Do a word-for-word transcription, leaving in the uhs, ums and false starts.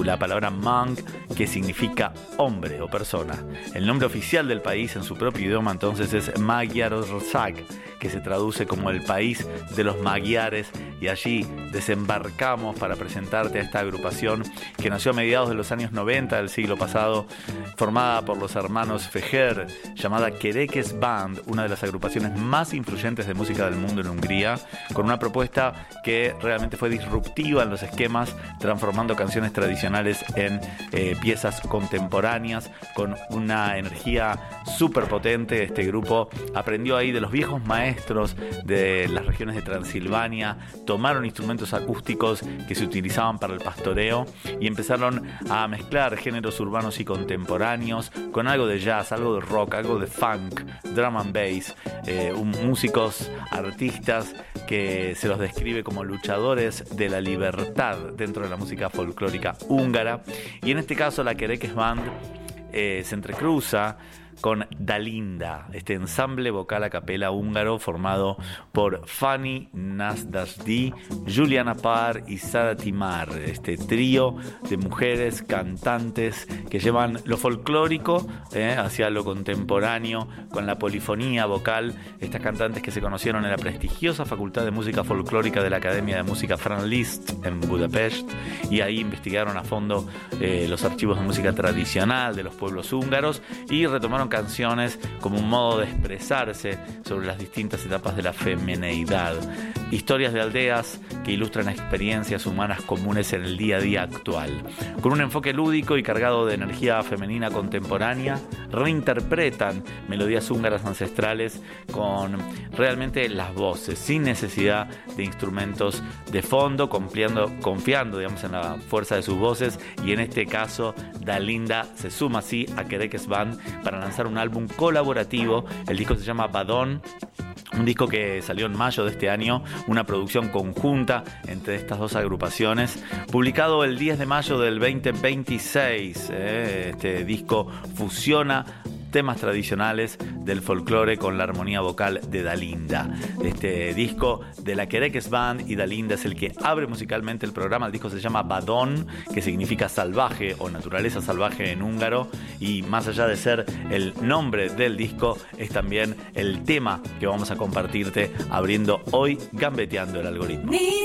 la palabra mang, que significa hombre o persona. El nombre oficial del país en su propio idioma entonces es Magyarország, que se traduce como el país de los magiares, y allí desembarcamos para presentarte a esta agrupación que nació a mediados de los años noventa del siglo pasado, formada por los hermanos Fejer, llamada Kerekes Band, una de las agrupaciones más influyentes de música del mundo en Hungría, con una propuesta que realmente fue disruptiva en los esquemas, transformando canciones tradicionales en eh, piezas contemporáneas, con una energía súper potente. Este grupo aprendió ahí de los viejos maestros de las regiones de Transilvania, tomaron instrumentos acústicos que se utilizaban para el pastoreo y empezaron a mezclar géneros urbanos y contemporáneos con algo de jazz, algo de rock, algo de funk, drum and bass, eh, un, músicos, artistas que se los describe como luchadores de la libertad dentro de la música folclórica húngara. Y en este caso la Kerekes Band eh, se entrecruza con Dalinda, este ensamble vocal a capela húngaro formado por Fanny Nasdasdi, Juliana Pár y Sara Timár, este trío de mujeres cantantes que llevan lo folclórico eh, hacia lo contemporáneo con la polifonía vocal. Estas cantantes que se conocieron en la prestigiosa Facultad de Música Folclórica de la Academia de Música Franz Liszt en Budapest, y ahí investigaron a fondo eh, los archivos de música tradicional de los pueblos húngaros y retomaron canciones como un modo de expresarse sobre las distintas etapas de la femineidad. Historias de aldeas que ilustran experiencias humanas comunes en el día a día actual. Con un enfoque lúdico y cargado de energía femenina contemporánea, reinterpretan melodías húngaras ancestrales con realmente las voces, sin necesidad de instrumentos de fondo, confiando, confiando digamos, en la fuerza de sus voces, y en este caso Dalinda se suma así a Kerekes Band para lanzar un álbum colaborativo. El disco se llama Badón, un disco que salió en mayo de este año, una producción conjunta entre estas dos agrupaciones, publicado el diez de mayo del veinte veintiséis. Eh, este disco fusiona temas tradicionales del folclore con la armonía vocal de Dalinda. Este disco de la Kerekes Band y Dalinda es el que abre musicalmente el programa. El disco se llama Badón, que significa salvaje o naturaleza salvaje en húngaro, y más allá de ser el nombre del disco, es también el tema que vamos a compartirte abriendo hoy Gambeteando el Algoritmo.